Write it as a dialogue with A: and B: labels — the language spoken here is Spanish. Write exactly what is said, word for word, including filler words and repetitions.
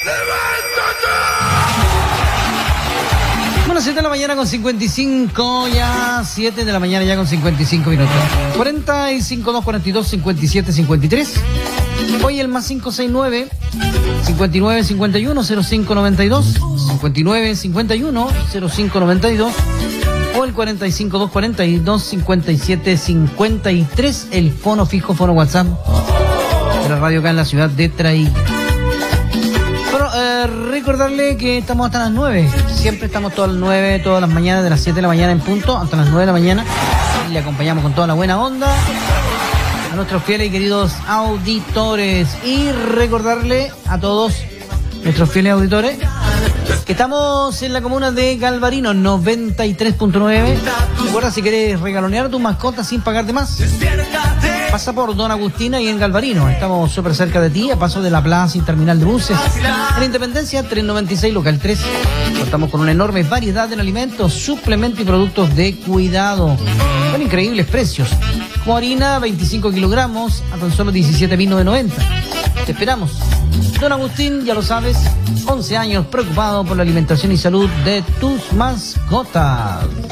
A: Bueno, siete de la mañana con cincuenta y cinco, ya siete de la mañana ya con cincuenta y cinco minutos. cuarenta y cinco, dos cuarenta y dos, cincuenta y siete, cincuenta y tres. Hoy el más cinco seis nueve, cincuenta y nueve, cincuenta y uno, cero cinco noventa y dos, cincuenta y nueve, cincuenta y uno, cero cinco noventa y dos, o el cuarenta y cinco, dos cuarenta y dos, cincuenta y siete, cincuenta y tres, el fono fijo, fono WhatsApp de la radio acá en la ciudad de Traí. Bueno, eh, recordarle que estamos hasta las nueve, siempre estamos todas las nueve, todas las mañanas, de las siete de la mañana en punto, hasta las nueve de la mañana, y le acompañamos con toda la buena onda a nuestros fieles y queridos auditores. Y recordarle a todos nuestros fieles auditores que estamos en la comuna de Galvarino, noventa y tres punto nueve. Recuerda, si querés regalonear a tu mascota sin pagarte más, pasa por Don Agustina y en Galvarino. Estamos súper cerca de ti, a paso de la plaza y terminal de buses. En Independencia, trescientos noventa y seis, local tres. Contamos con una enorme variedad de alimentos, suplementos y productos de cuidado, con increíbles precios. Como harina, veinticinco kilogramos, a tan solo diecisiete mil novecientos noventa. Te esperamos. Don Agustín, ya lo sabes, once años preocupado por la alimentación y salud de tus mascotas.